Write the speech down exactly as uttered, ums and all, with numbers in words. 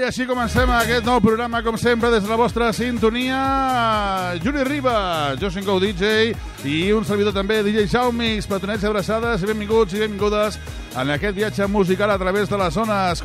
així comencem aquest nou programa, com sempre, des de la vostra sintonia. Juli Riba, Josin Go D J i un servidor també, D J Xiaomix. Petonets i abraçades i benvinguts i benvingudes en aquest viatge musical a través de les zones.